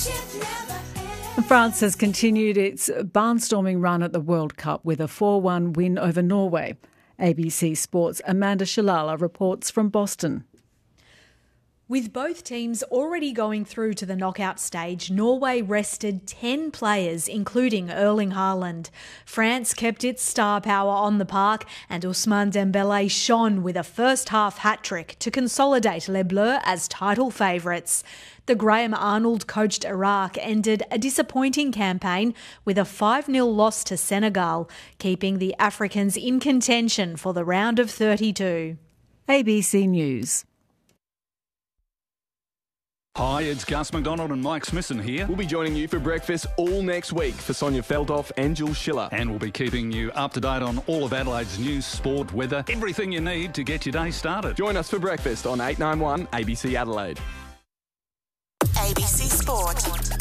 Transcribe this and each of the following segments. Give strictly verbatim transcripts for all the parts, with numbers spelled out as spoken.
France has continued its barnstorming run at the World Cup with a four one win over Norway. A B C Sports' Amanda Shalala reports from Boston. With both teams already going through to the knockout stage, Norway rested ten players, including Erling Haaland. France kept its star power on the park, and Ousmane Dembele shone with a first-half hat-trick to consolidate Les Bleus as title favourites. The Graham Arnold-coached Iraq ended a disappointing campaign with a five nil loss to Senegal, keeping the Africans in contention for the round of thirty-two. A B C News. Hi, it's Gus McDonald and Mike Smithson here. We'll be joining you for breakfast all next week for Sonia Feldhoff and Jules Schiller. And we'll be keeping you up to date on all of Adelaide's news, sport, weather, everything you need to get your day started. Join us for breakfast on eight ninety-one A B C Adelaide. A B C Sport.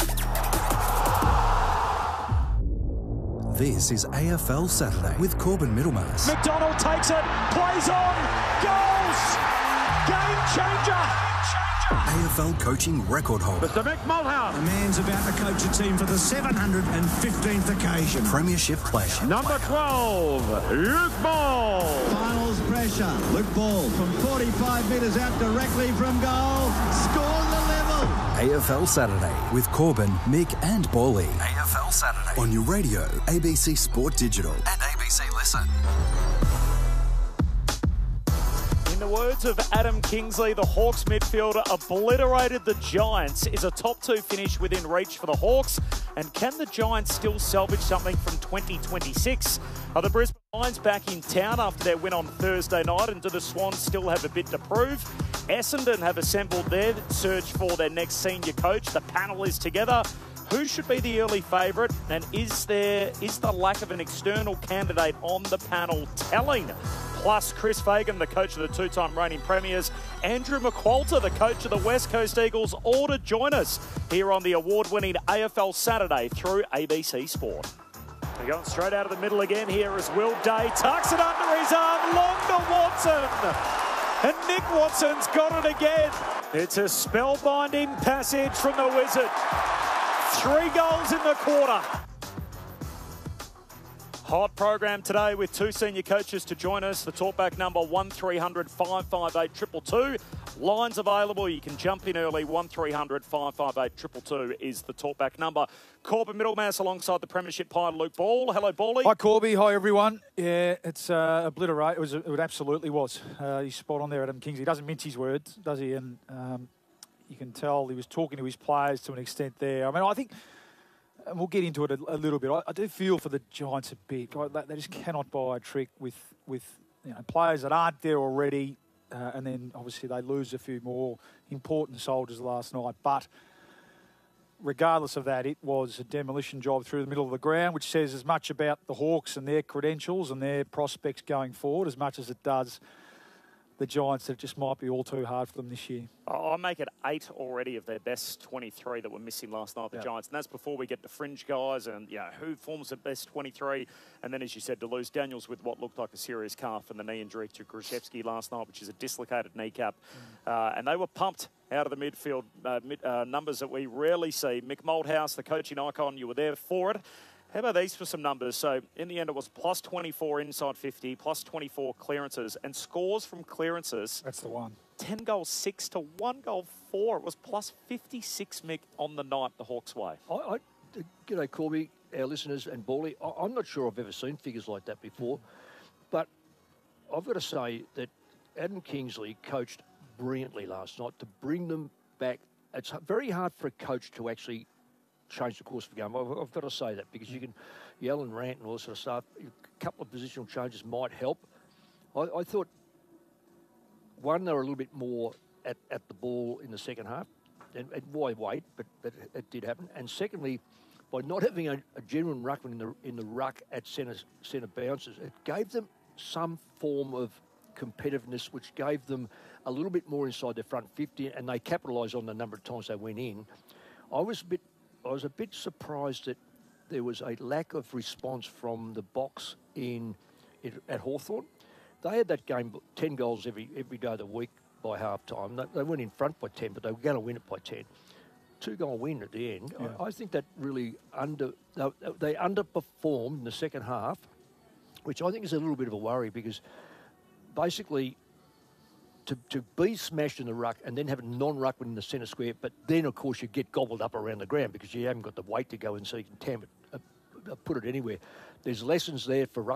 This is A F L Saturday with Corbin Middlemass. McDonald takes it, plays on, goals! Game changer! A F L coaching record holder. Mister Mick Mulhouse. The man's about to coach a team for the seven hundred fifteenth occasion. Premiership player. Number twelve, Luke Ball. Finals pressure. Luke Ball from forty-five metres out directly from goal. Score the level. A F L Saturday with Corbin, Mick and Bally. A F L Saturday. On your radio, A B C Sport Digital and A B C Listen. In the words of Adam Kingsley, the Hawks midfielder obliterated the Giants. Is a top two finish within reach for the Hawks? And can the Giants still salvage something from twenty twenty-six? Are the Brisbane Lions back in town after their win on Thursday night? And do the Swans still have a bit to prove? Essendon have assembled their search for their next senior coach. The panel is together. Who should be the early favourite? And is there is the lack of an external candidate on the panel telling? Plus, Chris Fagan, the coach of the two-time reigning premiers, Andrew McQualter, the coach of the West Coast Eagles, all to join us here on the award-winning A F L Saturday through A B C Sport. They're going straight out of the middle again here as Will Day tucks it under his arm, long to Watson. And Nick Watson's got it again. It's a spellbinding passage from the Wizard. Three goals in the quarter. Hot program today with two senior coaches to join us. The talkback number one three hundred five five eight two two two. Lines available. You can jump in early. one three hundred five five eight two two two is the talkback number. Corbin Middlemass alongside the Premiership Pilot Luke Ball. Hello, Bally. Hi, Corby. Hi, everyone. Yeah, it's uh, obliterate. It was. It absolutely was. Uh, he's spot on there, Adam Kingsley. He doesn't mince his words, does he? And um, you can tell he was talking to his players to an extent there. I mean, I think. And we'll get into it a, a little bit. I, I do feel for the Giants a bit. I, they just cannot buy a trick with with you know players that aren't there already, uh, and then obviously they lose a few more important soldiers last night. But regardless of that, it was a demolition job through the middle of the ground, which says as much about the Hawks and their credentials and their prospects going forward as much as it does the Giants, that it just might be all too hard for them this year. I make it eight already of their best twenty-three that were missing last night, the yep. Giants. And that's before we get to fringe guys and, you know, who forms the best twenty-three. And then, as you said, to lose Daniels with what looked like a serious calf and the knee injury to Gruszewski last night, which is a dislocated kneecap. Mm. Uh, and they were pumped out of the midfield uh, mid, uh, numbers that we rarely see. Mick Malthouse, the coaching icon, you were there for it. How about these for some numbers? So, in the end, it was plus twenty-four inside fifty, plus twenty-four clearances, and scores from clearances. That's the one. ten goals, six to one goal, four. It was plus fifty-six, Mick, on the night the Hawks' way. I, I, g'day, Corby, our listeners, and Bally. I, I'm not sure I've ever seen figures like that before, but I've got to say that Adam Kingsley coached brilliantly last night to bring them back. It's very hard for a coach to actually change the course of the game. I've, I've got to say that because you can yell and rant and all this sort of stuff. A couple of positional changes might help. I, I thought, one, they were a little bit more at, at the ball in the second half. And, and why wait? But, but it did happen. And secondly, by not having a, a genuine ruckman in the in the ruck at centre centre bounces, it gave them some form of competitiveness, which gave them a little bit more inside their front fifty, and they capitalised on the number of times they went in. I was a bit I was a bit surprised that there was a lack of response from the box in, in at Hawthorn. They had that game ten goals every every day of the week by half time. They, they went in front by ten, but they were going to win it by ten. two-goal win at the end. Yeah. I, I think that really under they underperformed in the second half, which I think is a little bit of a worry because basically to, to be smashed in the ruck and then have a non-ruckman in the centre square, but then, of course, you get gobbled up around the ground because you haven't got the weight to go and so you can tam it, uh, put it anywhere. There's lessons there for ruck